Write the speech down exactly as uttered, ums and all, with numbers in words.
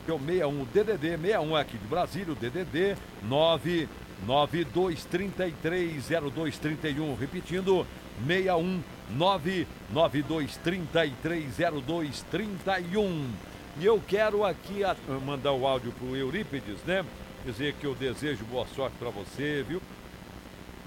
é o sessenta e um, D D D sessenta e um aqui de Brasília, o D D D nove nove dois três três zero dois três um, repetindo, sessenta e um, nove nove dois três três zero dois três um. E eu quero aqui a, mandar o áudio pro Eurípides, né? Dizer que eu desejo boa sorte para você, viu?